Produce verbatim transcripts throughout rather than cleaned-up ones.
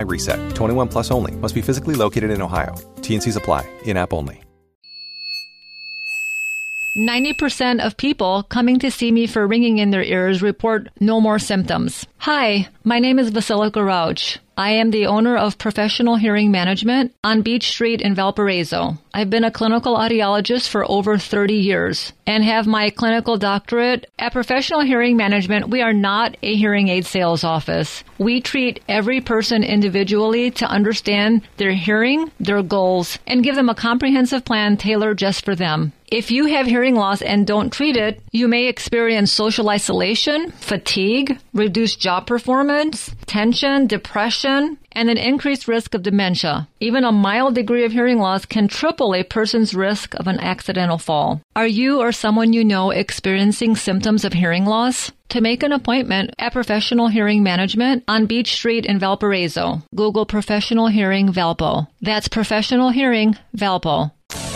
Reset. twenty-one plus only. Must be physically located in Ohio. T N Cs apply. In-app only. ninety percent of people coming to see me for ringing in their ears report no more symptoms. Hi, my name is Vasilika Rauch. I am the owner of Professional Hearing Management on Beach Street in Valparaiso. I've been a clinical audiologist for over thirty years and have my clinical doctorate. At Professional Hearing Management, we are not a hearing aid sales office. We treat every person individually to understand their hearing, their goals, and give them a comprehensive plan tailored just for them. If you have hearing loss and don't treat it, you may experience social isolation, fatigue, reduced job performance, tension, depression, and an increased risk of dementia. Even a mild degree of hearing loss can triple a person's risk of an accidental fall. Are you or someone you know experiencing symptoms of hearing loss? To make an appointment at Professional Hearing Management on Beach Street in Valparaiso, Google Professional Hearing Valpo. That's Professional Hearing Valpo.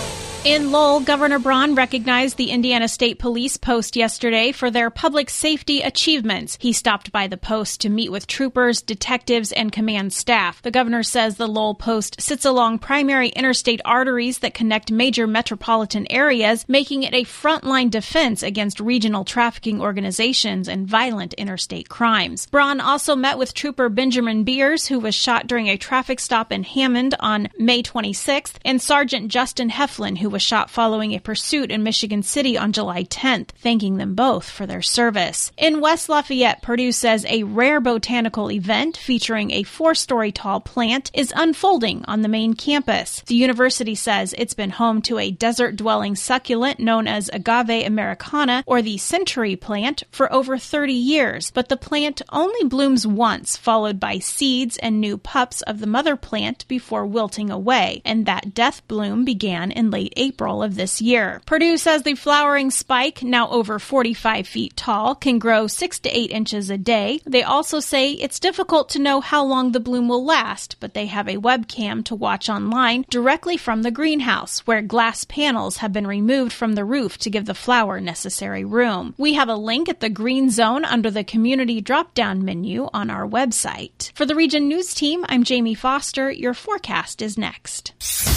In Lowell, Governor Braun recognized the Indiana State Police Post yesterday for their public safety achievements. He stopped by the post to meet with troopers, detectives, and command staff. The governor says the Lowell Post sits along primary interstate arteries that connect major metropolitan areas, making it a frontline defense against regional trafficking organizations and violent interstate crimes. Braun also met with Trooper Benjamin Beers, who was shot during a traffic stop in Hammond on May twenty-sixth, and Sergeant Justin Heflin, who was shot following a pursuit in Michigan City on July tenth, thanking them both for their service. In West Lafayette, Purdue says a rare botanical event featuring a four-story tall plant is unfolding on the main campus. The university says it's been home to a desert-dwelling succulent known as Agave americana, or the century plant, for over thirty years, but the plant only blooms once, followed by seeds and new pups of the mother plant before wilting away, and that death bloom began in late April of this year. Purdue says the flowering spike, now over forty-five feet tall, can grow six to eight inches a day. They also say it's difficult to know how long the bloom will last, but they have a webcam to watch online directly from the greenhouse, where glass panels have been removed from the roof to give the flower necessary room. We have a link at the green zone under the community drop-down menu on our website. For the Region News Team, I'm Jamie Foster. Your forecast is next.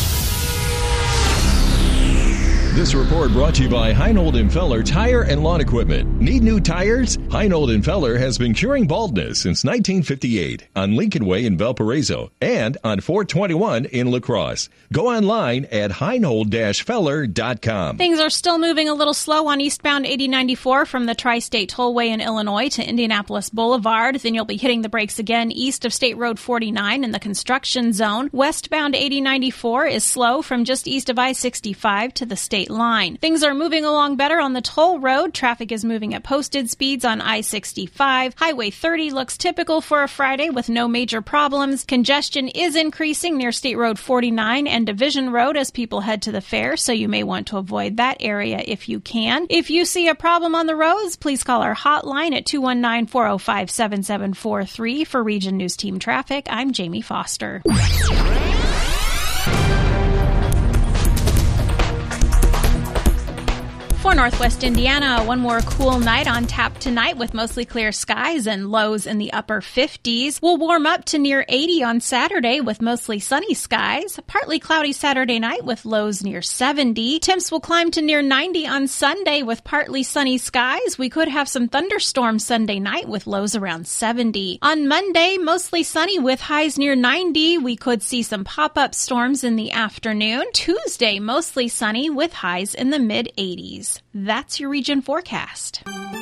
This report brought to you by Heinold and Feller Tire and Lawn Equipment. Need new tires? Heinold and Feller has been curing baldness since nineteen fifty-eight on Lincoln Way in Valparaiso and on four twenty-one in La Crosse. Go online at heinold dash feller dot com. Things are still moving a little slow on eastbound eighty ninety-four from the Tri-State Tollway in Illinois to Indianapolis Boulevard. Then you'll be hitting the brakes again east of State Road forty-nine in the construction zone. Westbound eighty ninety-four is slow from just east of I sixty-five to the state line. Things are moving along better on the toll road. Traffic is moving at posted speeds on I sixty-five. Highway thirty looks typical for a Friday with no major problems. Congestion is increasing near State Road forty-nine and Division Road as people head to the fair, so you may want to avoid that area if you can. If you see a problem on the roads, please call our hotline at two one nine, four oh five, seven seven four three. For Region News Team Traffic, I'm Jamie Foster. For Northwest Indiana, one more cool night on tap tonight with mostly clear skies and lows in the upper fifties. We'll warm up to near eighty on Saturday with mostly sunny skies. Partly cloudy Saturday night with lows near seventy. Temps will climb to near ninety on Sunday with partly sunny skies. We could have some thunderstorms Sunday night with lows around seventy. On Monday, mostly sunny with highs near ninety. We could see some pop-up storms in the afternoon. Tuesday, mostly sunny with highs in the mid-eighties. That's your region forecast.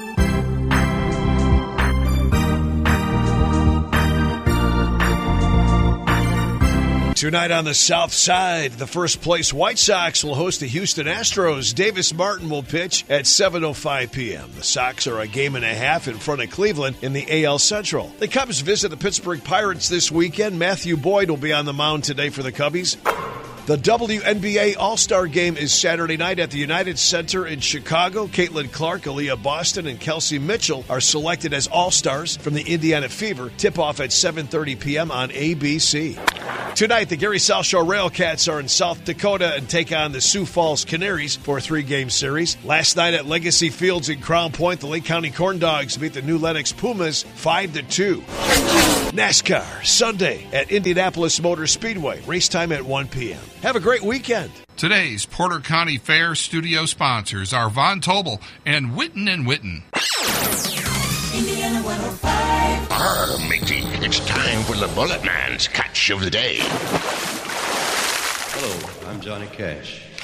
Tonight on the South Side, the first place White Sox will host the Houston Astros. Davis Martin will pitch at seven oh five p.m. The Sox are a game and a half in front of Cleveland in the A L Central. The Cubs visit the Pittsburgh Pirates this weekend. Matthew Boyd will be on the mound today for the Cubbies. The W N B A All-Star Game is Saturday night at the United Center in Chicago. Caitlin Clark, Aaliyah Boston, and Kelsey Mitchell are selected as All-Stars from the Indiana Fever. Tip-off at seven thirty p.m. on A B C. Tonight, the Gary South Shore Railcats are in South Dakota and take on the Sioux Falls Canaries for a three-game series. Last night at Legacy Fields in Crown Point, the Lake County Corn Dogs beat the New Lennox Pumas five to two. NASCAR, Sunday at Indianapolis Motor Speedway. Race time at one p.m. Have a great weekend. Today's Porter County Fair studio sponsors are Von Tobel and Witten and Witten. Indiana one oh five. Arr, matey, it's time for the Bullet Man's Catch of the Day. Hello, I'm Johnny Cash.